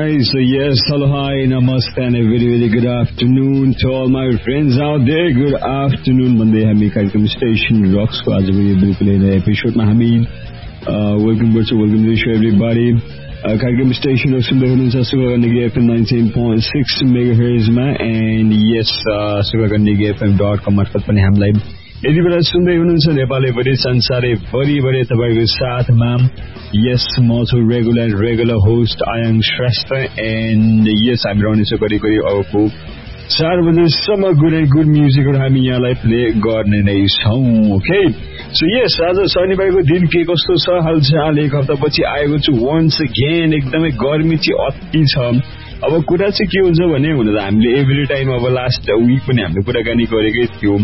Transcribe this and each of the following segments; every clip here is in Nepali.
guys. So yes, hello, hi, namaste, and a very, very good afternoon to all my friends out there. Good afternoon. Monday, हामी कार्यक्रम स्टेशन रक्स को आज पनि बिल्कुल नयाँ एपिसोडमा हामी वेलकम गर्छौँ. Welcome to show everybody. कार्यक्रम स्टेशन रक्स सुन्दै हुनुहुन्छ सुगरनिगी FM 19.6 मेगाहर्जमा एन्ड यस सुगरनिगी FM.com मार्फत पनि हामीलाई यति बेला सुन्दै हुनुहुन्छ नेपालैभरि संसारैभरि तपाईको साथमा. यस म छु रेगुलर होस्ट आयाङ श्रेष्ठ एन्ड यस हामी रहनेछौँ करिब अबको 4 बजेसम्म गुड म्युजिकहरू हामी यहाँलाई प्ले गर्ने नै छौँ. ओके, सो यस आज शनिबारको दिन के कस्तो छ हालचाल? एक हप्तापछि आएको छु वन्स अगेन. एकदमै गर्मी चाहिँ अति छ. अब कुरा चाहिँ के हुन्छ भने हुन त हामीले एभ्री टाइम अब लास्ट विक पनि हामीले कुराकानी गरेकै थियो.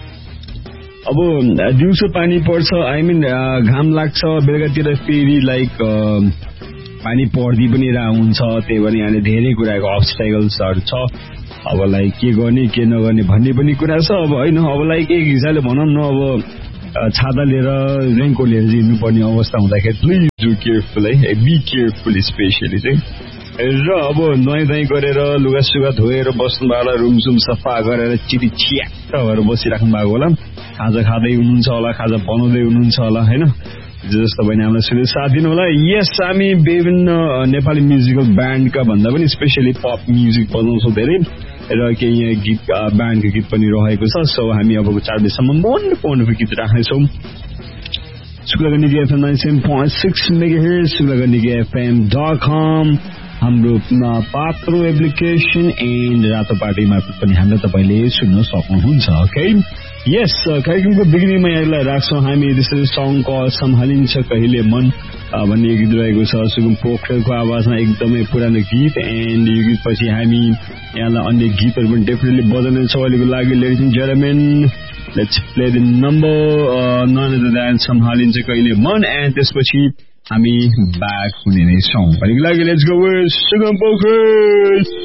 अब दिउँसो पानी पर्छ, आई मिन घाम लाग्छ, बेलुकातिर फेरि लाइक पानी पर्दी पनि हुन्छ. त्यही भएर यहाँले धेरै कुराको अब्स्टाकल्सहरू छ. अब लाइक के गर्ने के नगर्ने भन्ने पनि कुरा छ. अब होइन, अब लाइक एक हिसाबले भनौँ न, अब छाता लिएर रेनको लिएर हिँड्नुपर्ने अवस्था हुँदाखेरि प्लिज डु केयरफुल है, बी केयरफुल स्पेसली चाहिँ. र अब नुहाइ गरेर लुगासुगा धोएर बस्नु भएको होला, रुमसुम सफा गरेर चिटी च्याक्ट भएर बसिराख्नु भएको होला. खाजा खाँदै हुनुहुन्छ होला, खाजा बनाउँदै हुनुहुन्छ होला होइन. जस्तो भने हामीलाई सुरु साथ दिनु होला. यस, हामी विभिन्न नेपाली म्युजिकल ब्यान्डका भन्दा पनि स्पेसली पप म्युजिक बजाउँछौँ धेरै र केही यहाँ गीत ब्यान्डको गीत पनि रहेको छ. सो हामी अबको 4 बजीसम्म वन्डरफुल गीत राख्नेछौँ. सुगरनिगी FM 97.6 मेगाहर्ज, सुगरनिगी FM.com हाम्रो पात्रो एप्लिकेसन एन्ड रातो पार्टी मार्फत पनि हामीलाई तपाईँले सुन्न सक्नुहुन्छ. ओके, यस, कार्यक्रमको बिगिनिङमा यहाँलाई राख्छौँ हामी त्यसरी सङ्ग कल सम्हालिन्छ कहिले मन भन्ने गीत रहेको छ. सुगम पोखरेलको आवाजमा एकदमै पुरानो गीत एन्ड यो गीतपछि हामी यहाँलाई अन्य गीतहरू पनि डेफिनेटली बजाउनेछौँ. अहिलेको लागि ladies and gentlemen, let's play the number non other than सम्हालिन्छ कहिले मन एन्ड त्यसपछि हामी ब्याक हुने नै छौँ. अहिलेको लागि लेट्स गो विथ सुगम पोखरेल.